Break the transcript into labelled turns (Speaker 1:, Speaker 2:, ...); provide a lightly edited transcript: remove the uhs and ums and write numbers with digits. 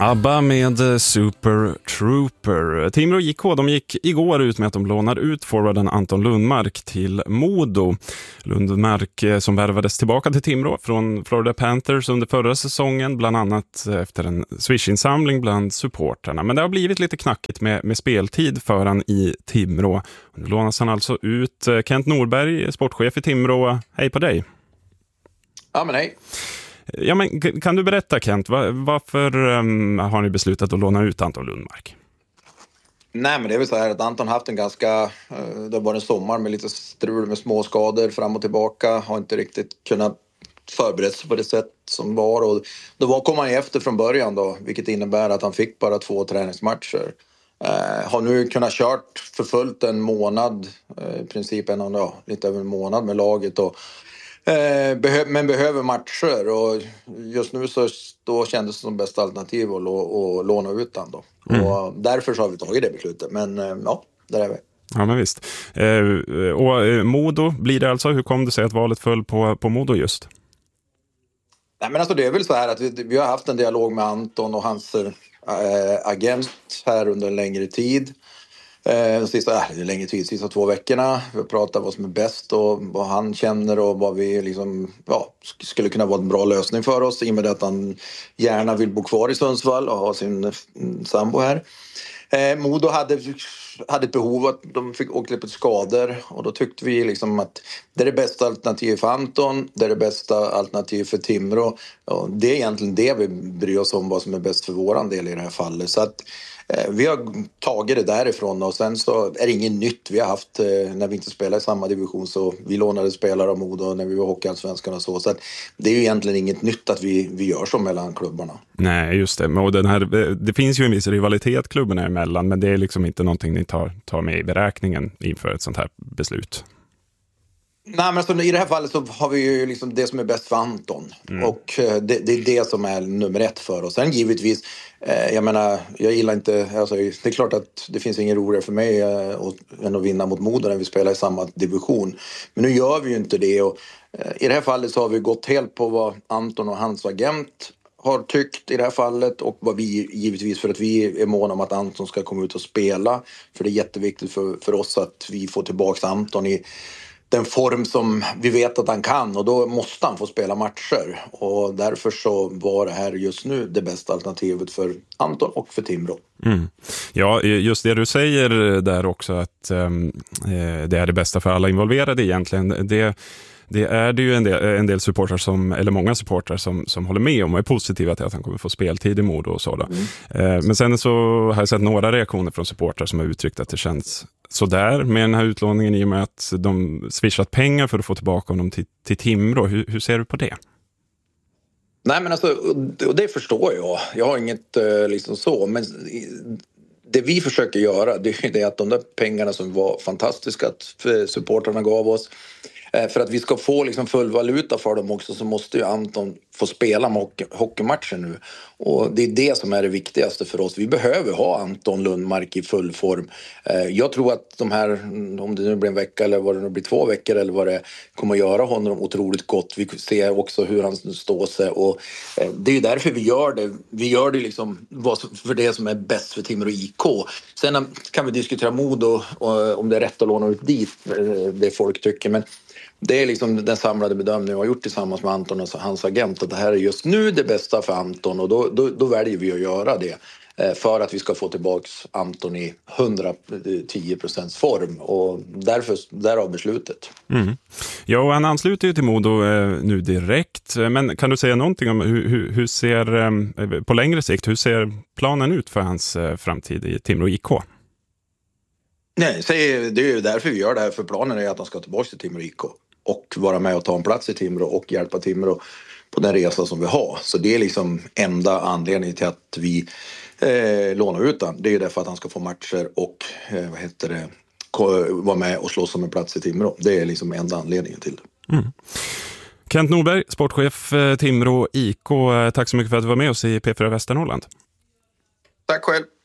Speaker 1: ABBA med Super Trooper. Timrå IK, de gick igår ut med att de lånar ut forwarden Anton Lundmark till Modo. Lundmark som värvades tillbaka till Timrå från Florida Panthers under förra säsongen, bland annat efter en Swish-insamling bland supporterna. Men det har blivit lite knackigt med speltid för han i Timrå. Nu lånas han alltså ut. Kent Norberg, sportchef i Timrå. Hej på dig.
Speaker 2: Ja, men hej.
Speaker 1: Ja, men kan du berätta, Kent, varför har ni beslutat att låna ut Anton Lundmark?
Speaker 2: Nej, men det är väl så här att Anton haft en ganska, det var en sommar med lite strul med små skador fram och tillbaka, har inte riktigt kunnat förbereda sig på det sätt som var, och då kom han efter från början då, vilket innebär att han fick bara 2 träningsmatcher. Har nu kunnat kört för fullt en månad, i princip lite över en månad med laget, och men behöver matcher, och just nu så då kändes det som bästa alternativ att låna ut han då. Och därför så har vi tagit det beslutet, men ja, där är vi.
Speaker 1: Ja, men visst. Och Modo blir det alltså, hur kom det sig att valet föll på Modo just?
Speaker 2: Nej, men alltså det är väl så här att vi har haft en dialog med Anton och hans agent här under en längre tid. Sista 2 veckorna. Vi har pratat vad som är bäst och vad han känner och vad vi liksom, skulle kunna vara en bra lösning för oss, i och med att han gärna vill bo kvar i Sundsvall och ha sin sambo här. Modo hade ett behov att de fick åka på skador, och då tyckte vi liksom att det är det bästa alternativet för Anton, det är det bästa alternativet för Timrå, och det är egentligen det vi bryr oss om, vad som är bäst för våran del i det här fallet. Så att vi har tagit det därifrån, och sen så är det inget nytt. Vi har haft, när vi inte spelar i samma division, så vi lånade spelare av Modo när vi var hockeyallsvenskarna och så att det är ju egentligen inget nytt att vi gör så mellan klubbarna.
Speaker 1: Nej, just det. Och det finns ju en viss rivalitet klubbarna emellan, men det är liksom inte någonting ni tar med i beräkningen inför ett sånt här beslut. Nej, men alltså, i det här fallet så har vi ju liksom det som är bäst för Anton. Och det är det som är nummer 1 för oss. Sen givetvis, jag menar, jag gillar inte, alltså, det är klart att det finns ingen roligare för mig än att vinna mot Modo när vi spelar i samma division. Men nu gör vi ju inte det, och i det här fallet så har vi gått helt på vad Anton och hans agent har tyckt i det här fallet, och vad vi givetvis, för att vi är måna om att Anton ska komma ut och spela, för det är jätteviktigt för oss att vi får tillbaka Anton i den form som vi vet att han kan, och då måste han få spela matcher, och därför så var det här just nu det bästa alternativet för Anton och för Timrå. Ja, just det du säger där också, att det är det bästa för alla involverade egentligen. Det är det ju en del supportrar eller många supportrar som håller med om och är positiva till att han kommer få speltid i Modo och så då. Men sen så har jag sett några reaktioner från supportrar som har uttryckt att det känns sådär med den här utlåningen, i och med att de swishat pengar för att få tillbaka honom till Timrå. Hur ser du på det? Nej, men alltså, och det förstår jag. Jag har inget liksom så, men det vi försöker göra, det är det att de där pengarna som var fantastiska att supportrarna gav oss, för att vi ska få liksom full valuta för dem också, så måste ju Anton få spela hockeymatcher nu. Och det är det som är det viktigaste för oss. Vi behöver ha Anton Lundmark i full form. Jag tror att de här, om det nu blir en vecka eller vad det nu blir 2 veckor eller vad det kommer att göra honom otroligt gott. Vi ser också hur han står sig, och det är ju därför vi gör det. Vi gör det liksom för det som är bäst för Timrå IK. Sen kan vi diskutera Modo och om det är rätt att låna ut dit, det folk tycker, men det är liksom den samlade bedömningen vi har gjort tillsammans med Anton och hans agent, att det här är just nu det bästa för Anton, och då väljer vi att göra det för att vi ska få tillbaks Anton i 110% form, och därav beslutet. Ja, och han ansluter ju till Modo nu direkt, men kan du säga någonting om hur ser på längre sikt, hur ser planen ut för hans framtid i Timrå IK? Nej, det är ju därför vi gör det här, för planen är att han ska tillbaka till Timrå IK och vara med och ta en plats i Timrå och hjälpa Timrå på den resa som vi har. Så det är liksom enda anledningen till att vi lånar ut han. Det är ju därför att han ska få matcher och vara med och slåss om en plats i Timrå. Det är liksom enda anledningen till det. Kent Norberg, sportchef Timrå IK. Tack så mycket för att du var med oss i P4 Västernorrland. Tack själv.